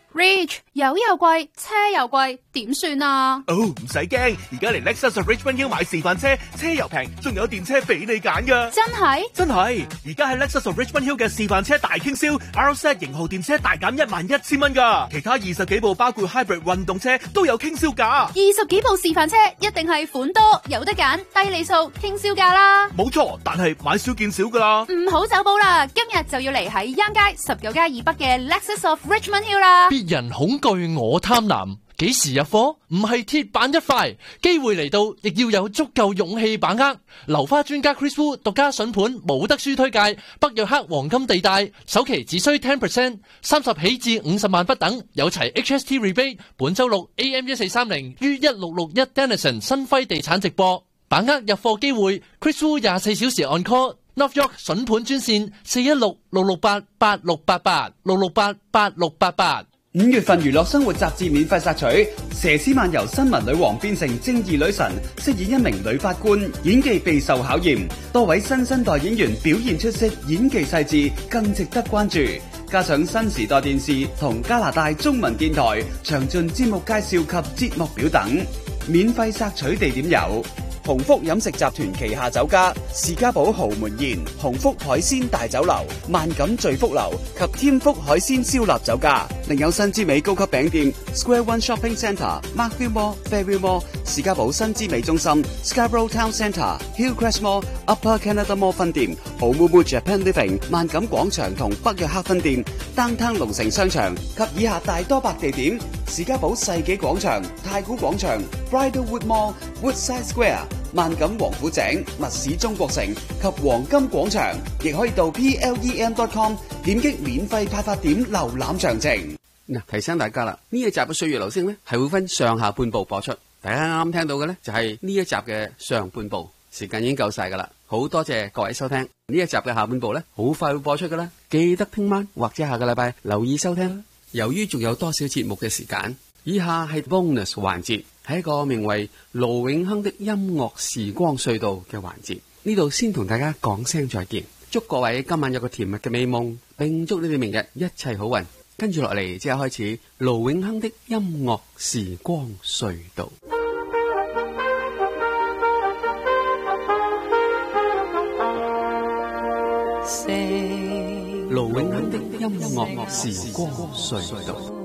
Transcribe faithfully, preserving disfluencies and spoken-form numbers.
Rich， 油又貴，車又貴，點算啊？ 哦，唔使驚，而家嚟 Lexus of Richmond Hill 買示範車，車又平，仲有電車俾你揀㗎。 真係？ 真係，而家喺 Lexus of Richmond Hill 嘅示範車大傾銷 ，R Z 型號電車大減一萬一千蚊㗎，其他二十幾部包括 Hybrid 運動車都有傾銷價。 二十幾部示範車一定係款多，有得揀，低利數，傾銷價啦。 冇錯，但係買少見少㗎啦。 唔好走寶啦，今日就要嚟喺央街十九街以北嘅 Lexus of Richmond Hill 啦。 別人恐懼我貪婪，幾時入貨？唔係鐵板一塊，機會嚟到，亦要有足夠勇氣把握。樓花專家 Chris Wu 獨家筍盤冇得輸推介，北約克黃金地帶，首期只需 百分之十，三十起至五十萬不等，有齊 H S T rebate。本周六 A M 一四三零於一六六一 Denison 新輝地產直播，把握入貨機會。Chris Wu 廿四小時 on call。North York 筍盤專線四一六六六八八六八八六六八八六八八。 五月份娛樂生活雜誌免費索取，佘詩曼由新聞女王變成正義女神，飾演一名女法官，演技備受考驗。多位新生代演員表現出色，演技細緻，更值得關注。加上新時代電視同加拿大中文電台詳盡節目介紹及節目表等，免費索取地點有鴻福飲食集團旗下酒家士嘉堡豪門宴、鴻福海鮮大酒樓、萬錦聚福樓及添福海鮮燒臘酒家，另有新之美高級餅店 Square One Shopping Centre、Markville Mall、Fairview Mall、士嘉堡新之美中心、Scarborough Town Centre、Hillcrest Mall、Upper Canada Mall 分店、豪木木 Japan Living、萬錦廣場同北約克分店、Downtown 龍城商場及以下大多百地點，士嘉堡世紀廣場、太古廣場、Bridlewood Mall、Woodside Square、萬錦王府井、密市中國城及黃金廣場，亦可以到 P L E M dot com 點擊免費派發點瀏覽詳情。嗱，提醒大家啦，呢一集嘅歲月留聲咧係會分上下半部播出。大家啱啱聽到嘅咧就係呢一集嘅上半部，時間已經夠晒噶啦。好多謝各位收聽呢一集嘅下半部咧，好快會播出噶啦，記得聽晚或者下個禮拜留意收聽啦。由於仲有多少節目嘅時間，以下係 bonus 環節。係一個名為盧永亨的音樂時光隧道嘅環節，呢度先同大家講聲再見，祝各位今晚有個甜蜜嘅美夢，並祝你哋明日一切好運。跟住落嚟即刻開始盧永亨的音樂時光隧道。盧永亨的音樂時光隧道。